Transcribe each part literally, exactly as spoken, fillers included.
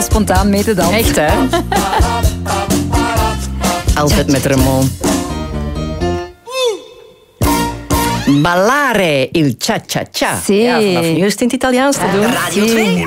spontaan mee te dansen. Echt, hè? Altijd met Ramon. Ballare il cha-cha-cha. Sì. Ja, vanaf nu is het in het Italiaans te doen. Radio twee.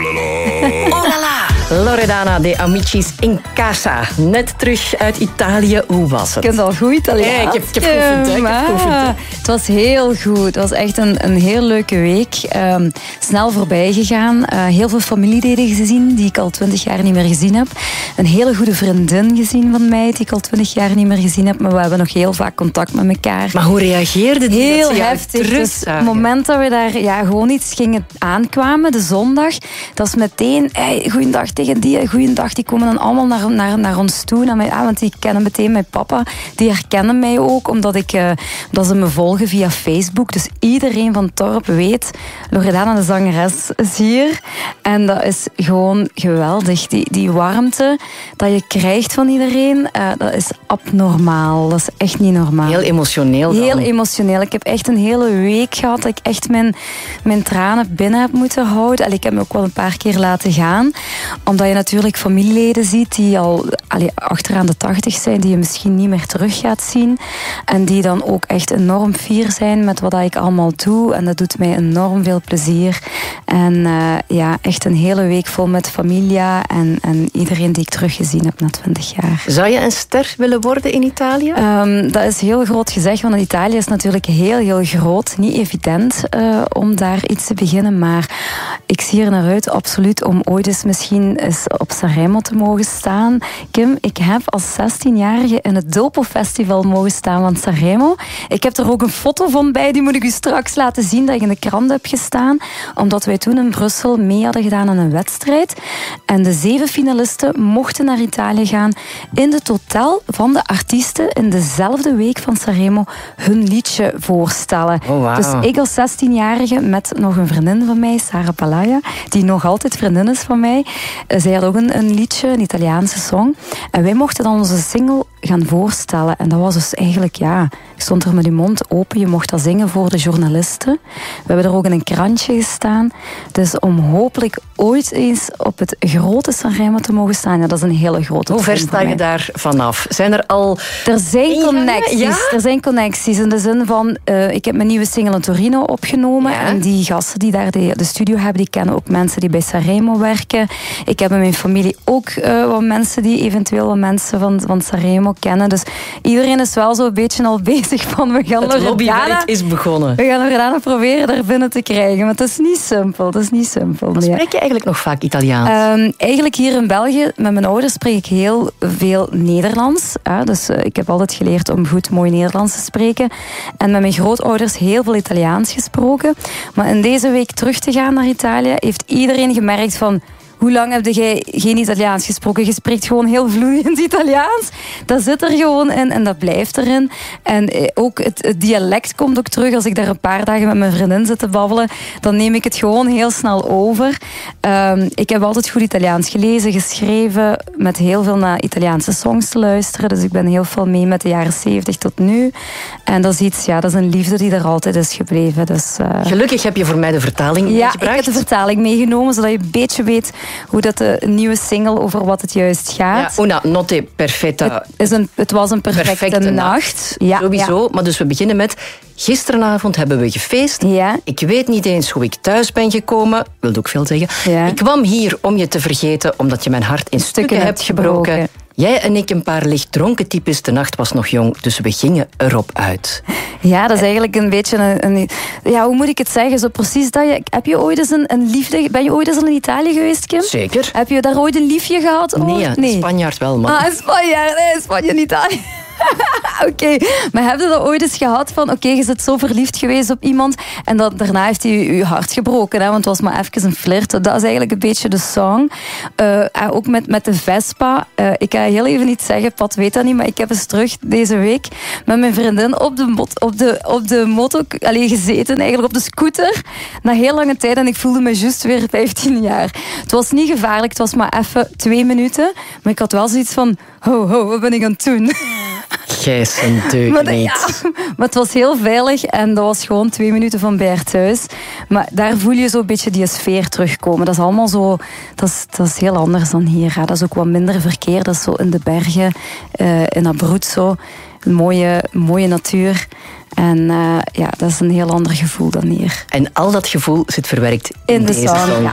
Oh la la. Loredana de Amicis in Casa. Net terug uit Italië. Hoe was het? Je kunt al goed Italiaans. Ja, ik heb, ik heb geoefend, hè. Ik heb geoefend, hè. Het was heel goed. Het was echt een, een heel leuke week. Um, snel voorbij gegaan. Uh, heel veel familieleden gezien die ik al twintig jaar niet meer gezien heb. Een hele goede vriendin gezien van mij die ik al twintig jaar niet meer gezien heb. Maar we hebben nog heel vaak contact met elkaar. Maar hoe reageerde die? Heel dat ze jou heftig. Dus terugzagen? het moment dat we daar ja, gewoon iets gingen aankwamen, de zondag, dat is meteen, hey, goeiedag tegen die, goeiedag, die komen dan allemaal naar, naar, naar ons toe. Naar mij, ah, want die kennen meteen mijn papa. Die herkennen mij ook, omdat, ik, uh, omdat ze me volgen via Facebook. Dus iedereen van het dorp weet, Loredana de zangeres is hier. En dat is gewoon geweldig. Die, die warmte dat je krijgt van iedereen, uh, dat is abnormaal. Dat is echt niet normaal. Heel emotioneel dan. Heel emotioneel. Ik heb echt een hele week gehad dat ik echt mijn, mijn tranen binnen heb moeten houden. Allee, ik heb me ook wel een paar keer laten gaan. Omdat je natuurlijk familieleden ziet die al allee, achteraan de tachtig zijn, die je misschien niet meer terug gaat zien. En die dan ook echt enorm fier zijn met wat ik allemaal doe. En dat doet mij enorm veel plezier. En uh, ja, echt een hele week vol met familia en, en iedereen die ik teruggezien heb na twintig jaar. Zou je een ster willen worden in Italië? Um, dat is heel groot gezegd, want Italië is natuurlijk heel, heel groot. Niet evident uh, om daar iets te beginnen, maar ik zie er naar uit, absoluut, om ooit eens misschien eens op Sanremo te mogen staan. Kim, ik heb als zestienjarige in het Dolpo Festival mogen staan van Sanremo. Ik heb er ook een foto van bij, die moet ik u straks laten zien, dat ik in de krant heb gestaan, omdat wij toen in Brussel mee hadden gedaan aan een wedstrijd. En de zeven finalisten mochten naar Italië gaan in het hotel van de artiesten in dezelfde week van Sanremo hun liedje voorstellen. Oh, wow. Dus ik als zestienjarige met nog een vriendin van mij, Sarah Palaya, die nog altijd vriendin is van mij. Zij had ook een, een liedje, een Italiaanse song. En wij mochten dan onze single gaan voorstellen. En dat was dus eigenlijk, ja, ik stond er met die mond open. Je mocht dat zingen voor de journalisten. We hebben er ook in een krantje gestaan. Dus om hopelijk ooit eens op het grote Sanremo te mogen staan, ja, dat is een hele grote. Hoe ver sta je daar vanaf? Zijn er al... Er zijn connecties. Ja? Er zijn connecties in de zin van, uh, ik heb mijn nieuwe single in Torino opgenomen. Ja. En die gasten die daar de, de studio hebben, die kennen ook mensen die bij Sanremo werken. Ik heb in mijn familie ook uh, wat mensen die eventueel wat mensen van, van Sanremo kennen. Dus iedereen is wel zo'n beetje al bezig van, we gaan Het lobbywerk is begonnen. We gaan Loredana proberen daar binnen te krijgen. Maar het is niet simpel. Het is niet simpel. Maar spreek je eigenlijk nog vaak Italiaans? Um, eigenlijk hier in België, met mijn ouders spreek ik heel veel Nederlands. Hè? Dus uh, ik heb altijd geleerd om goed, mooi Nederlands te spreken. En met mijn grootouders heel veel Italiaans gesproken. Maar in deze week terug te gaan naar Italië, heeft iedereen gemerkt van, hoe lang heb jij geen Italiaans gesproken? Je spreekt gewoon heel vloeiend Italiaans. Dat zit er gewoon in en dat blijft erin. En ook het, het dialect komt ook terug. Als ik daar een paar dagen met mijn vriendin zit te babbelen, dan neem ik het gewoon heel snel over. Um, ik heb altijd goed Italiaans gelezen, geschreven, met heel veel naar Italiaanse songs te luisteren. Dus ik ben heel veel mee met de jaren zeventig tot nu. En dat is iets, ja, dat is een liefde die er altijd is gebleven. Dus, uh... Gelukkig heb je voor mij de vertaling ja, meegebracht. Ja, ik heb de vertaling meegenomen, zodat je een beetje weet hoe dat de nieuwe single over wat het juist gaat. Ja, una notte perfetta. Het, is een, het was een perfecte, perfecte nacht. nacht. Ja, Sowieso. Ja. Maar dus we beginnen met, gisteravond hebben we gefeest. Ja. Ik weet niet eens hoe ik thuis ben gekomen. Wilde ook veel zeggen. Ja. Ik kwam hier om je te vergeten, omdat je mijn hart in stukken, stukken hebt gebroken. gebroken. Jij en ik een paar licht dronken types. De nacht was nog jong, dus we gingen erop uit. Ja, dat is eigenlijk een beetje een... een ja, hoe moet ik het zeggen? Zo precies dat je... Heb je ooit eens een, een liefde... Ben je ooit eens in Italië geweest, Kim? Zeker. Heb je daar ooit een liefje gehad? Nee, ja, nee. Een Spanjaard wel, man. Ah, een Spanjaard. Nee, Spanje en Italië. Oké, okay. Maar heb je dat ooit eens gehad van, oké, okay, je zit zo verliefd geweest op iemand en dat, daarna heeft hij je, je hart gebroken, hè, want het was maar even een flirt. Dat is eigenlijk een beetje de song. Uh, ook met, met de Vespa. Uh, ik ga heel even niet zeggen, Pat weet dat niet, maar ik heb eens terug deze week met mijn vriendin op de, mot, op de, op de moto allee, gezeten, eigenlijk op de scooter, na heel lange tijd en ik voelde me juist weer vijftien jaar. Het was niet gevaarlijk, het was maar even twee minuten, maar ik had wel zoiets van, ho, ho, wat ben ik aan het doen? Gijs en deugd Maar, niet. ja, maar het was heel veilig en dat was gewoon twee minuten van Bert thuis. Maar daar voel je zo'n beetje die sfeer terugkomen. Dat is allemaal zo, dat is, dat is heel anders dan hier. Hè. Dat is ook wat minder verkeer. Dat is zo in de bergen, uh, in Abruzzo. Een mooie, mooie natuur. En uh, ja, dat is een heel ander gevoel dan hier. En al dat gevoel zit verwerkt in, in de deze song. song. Ja.